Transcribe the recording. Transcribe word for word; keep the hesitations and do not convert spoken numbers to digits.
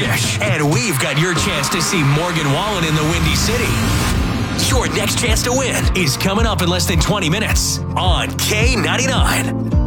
Dish, and we've got your chance to see Morgan Wallen in the Windy City. Your next chance to win is coming up in less than twenty minutes on K ninety-nine.